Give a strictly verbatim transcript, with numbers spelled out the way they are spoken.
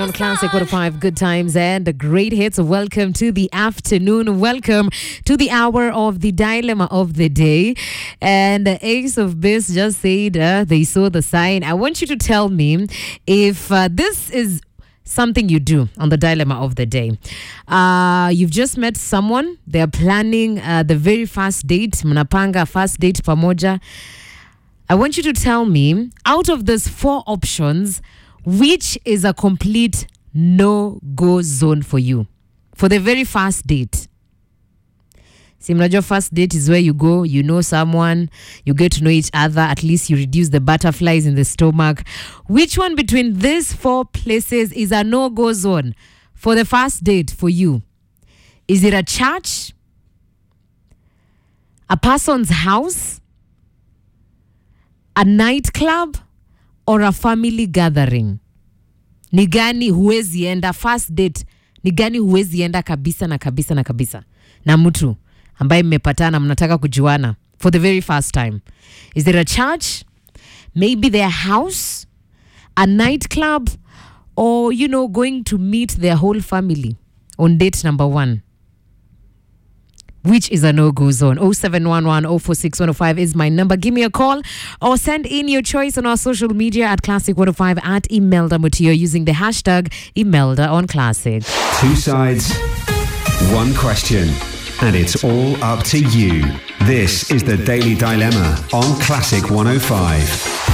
on Classic one oh five, good times and great hits. Welcome to the afternoon. Welcome to the hour of the dilemma of the day. And the Ace of Base just said uh, they saw the sign. I want you to tell me if uh, this is something you do on the dilemma of the day. Uh, you've just met someone. They're planning uh, the very first date. Mnapanga first date pamoja. I want you to tell me, out of those four options, which is a complete no-go zone for you for the very first date? See, mnajua first date is where you go, you know someone, you get to know each other, at least you reduce the butterflies in the stomach. Which one between these four places is a no-go zone for the first date for you? Is it a church, a person's house, a nightclub, or a family gathering? Ni gani huwezi enda first date? Ni gani huwezi enda kabisa na kabisa na kabisa na mtu ambaye mmepatana mnataka kujuana for the very first time? Is it a church, maybe their house, a nightclub, or you know, going to meet their whole family on date number one? Which is a no-go zone? oh seven one one, oh four six, one oh five is my number. Give me a call or send in your choice on our social media at Classic one oh five, at Imelda Mutio, using the hashtag Imelda on Classic. Two sides, one question, and it's all up to you. This is the Daily Dilemma on Classic one oh five.